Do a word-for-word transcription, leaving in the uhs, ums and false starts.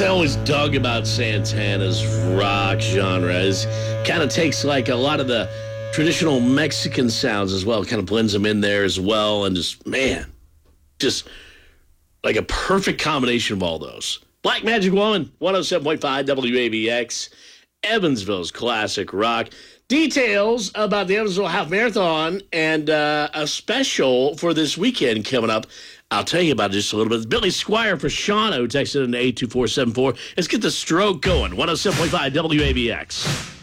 I always dug about Santana's rock genre is kind of takes like a lot of the traditional Mexican sounds as well, kind of blends them in there as well, and just, man, just like a perfect combination of all those. Black Magic Woman, one oh seven point five W A B X, Evansville's classic rock. Details about the Evansville Half Marathon and uh, a special for this weekend coming up. I'll tell you about it just a little bit. Billy Squire for Shawano texted in eight two four seven four. Let's get the stroke going. one oh seven point five W A B X.